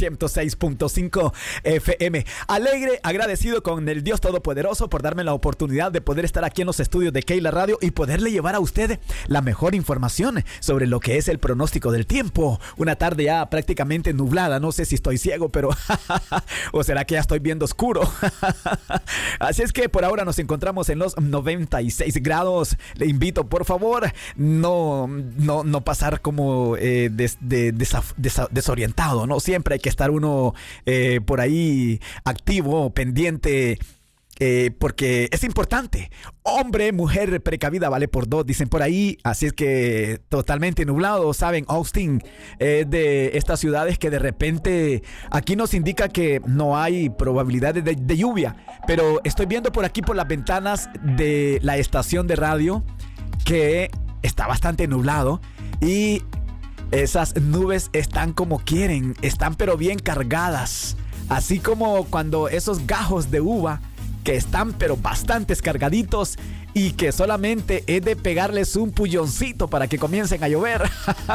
106.5 FM. Alegre, agradecido con el Dios Todopoderoso por darme la oportunidad de poder estar aquí en los estudios de Keila Radio y poderle llevar a usted la mejor información sobre lo que es el pronóstico del tiempo. Una tarde ya prácticamente nublada, no sé si estoy ciego, pero o será que ya estoy viendo oscuro. Así es que por ahora nos encontramos en los 96 grados. Le invito, por favor, no pasar como desorientado, ¿no? Siempre hay que estar uno por ahí activo, pendiente, porque es importante. Hombre, mujer precavida vale por dos, dicen por ahí. Así es que totalmente nublado. Saben, Austin es de estas ciudades que de repente aquí nos indica que no hay probabilidades de lluvia, pero estoy viendo por aquí por las ventanas de la estación de radio que está bastante nublado y esas nubes están como quieren, están pero bien cargadas, así como cuando esos gajos de uva que están pero bastantes cargaditos y que solamente es de pegarles un pulloncito para que comiencen a llover.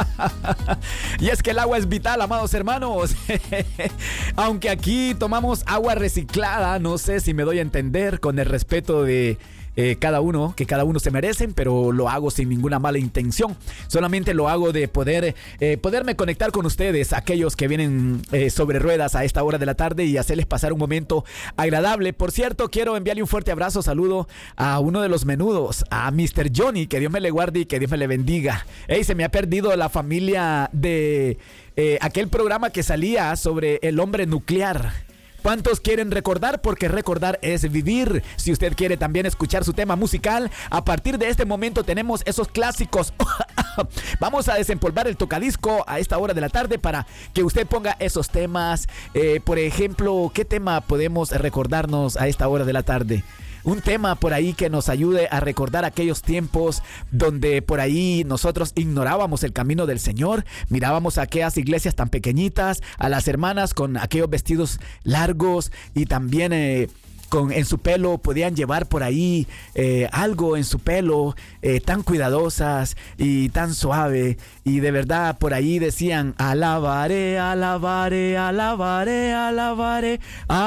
Y es que el agua es vital, amados hermanos. Aunque aquí tomamos agua reciclada, no sé si me doy a entender, con el respeto de cada uno, que cada uno se merecen, pero lo hago sin ninguna mala intención. Solamente lo hago de poderme conectar con ustedes, aquellos que vienen sobre ruedas a esta hora de la tarde, y hacerles pasar un momento agradable. Por cierto, quiero enviarle un fuerte abrazo, saludo a uno de los menudos, a Mr. Johnny, que Dios me le guarde y que Dios me le bendiga. Hey, se me ha perdido la familia de aquel programa que salía sobre el hombre nuclear. ¿Cuántos quieren recordar? Porque recordar es vivir. Si usted quiere también escuchar su tema musical, a partir de este momento tenemos esos clásicos. Vamos a desempolvar el tocadisco a esta hora de la tarde para que usted ponga esos temas. Por ejemplo, ¿qué tema podemos recordarnos a esta hora de la tarde? Un tema por ahí que nos ayude a recordar aquellos tiempos donde por ahí nosotros ignorábamos el camino del Señor, mirábamos a aquellas iglesias tan pequeñitas, a las hermanas con aquellos vestidos largos y también en su pelo podían llevar por ahí algo en su pelo, tan cuidadosas y tan suave, y de verdad por ahí decían: alabaré, alabaré, alabaré, alabaré,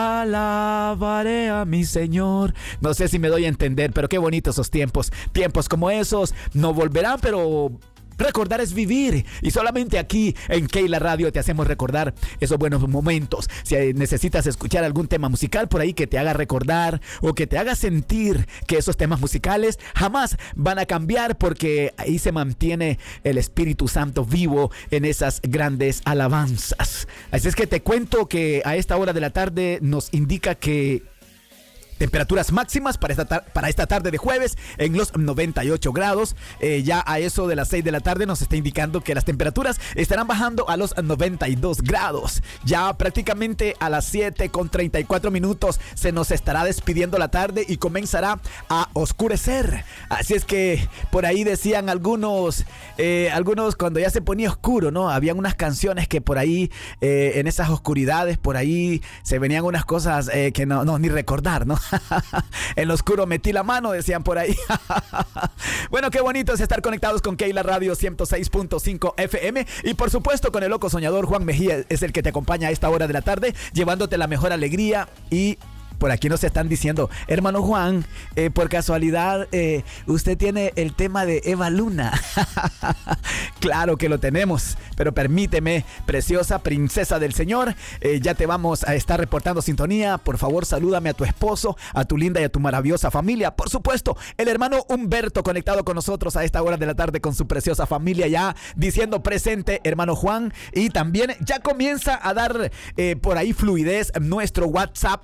alabaré a mi Señor. No sé si me doy a entender, pero qué bonitos esos tiempos. Tiempos como esos no volverán, pero recordar es vivir, y solamente aquí en Keila Radio te hacemos recordar esos buenos momentos. Si necesitas escuchar algún tema musical por ahí que te haga recordar o que te haga sentir que esos temas musicales jamás van a cambiar, porque ahí se mantiene el Espíritu Santo vivo en esas grandes alabanzas. Así es que te cuento que a esta hora de la tarde nos indica que temperaturas máximas para esta tarde de jueves en los 98 grados. Ya a eso de las 6 de la tarde nos está indicando que las temperaturas estarán bajando a los 92 grados. Ya prácticamente a las 7:34 se nos estará despidiendo la tarde y comenzará a oscurecer. Así es que por ahí decían algunos cuando ya se ponía oscuro, ¿no? Habían unas canciones que por ahí en esas oscuridades por ahí se venían unas cosas que no ni recordar, ¿no? En lo oscuro metí la mano, decían por ahí. Bueno, qué bonito es estar conectados con Keila Radio 106.5 FM, y por supuesto con el loco soñador Juan Mejía es el que te acompaña a esta hora de la tarde, llevándote la mejor alegría. Y por aquí nos están diciendo: hermano Juan, por casualidad usted tiene el tema de Eva Luna. Claro que lo tenemos, pero permíteme, preciosa princesa del Señor, ya te vamos a estar reportando sintonía. Por favor, salúdame a tu esposo, a tu linda y a tu maravillosa familia. Por supuesto, el hermano Humberto conectado con nosotros a esta hora de la tarde con su preciosa familia, ya diciendo presente, hermano Juan. Y también ya comienza a dar por ahí fluidez nuestro WhatsApp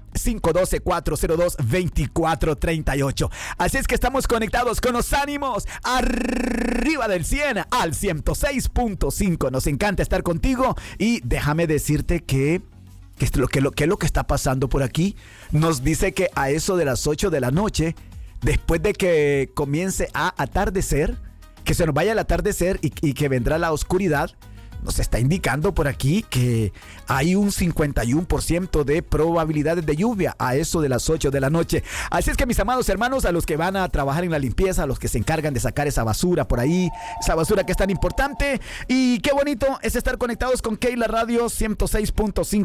512-402-2438. Así es que estamos conectados con los ánimos arriba del 100 al 106.5. Nos encanta estar contigo, y déjame decirte que es lo que está pasando por aquí. Nos dice que a eso de las 8 de la noche, después de que comience a atardecer, que se nos vaya el atardecer y que vendrá la oscuridad, nos está indicando por aquí que hay un 51% de probabilidades de lluvia a eso de las 8 de la noche. Así es que, mis amados hermanos, a los que van a trabajar en la limpieza, a los que se encargan de sacar esa basura por ahí, esa basura que es tan importante, y qué bonito es estar conectados con Keila Radio 106.5